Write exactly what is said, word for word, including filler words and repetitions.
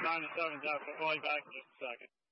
Nine to seven's out. I'll call you back in just a second.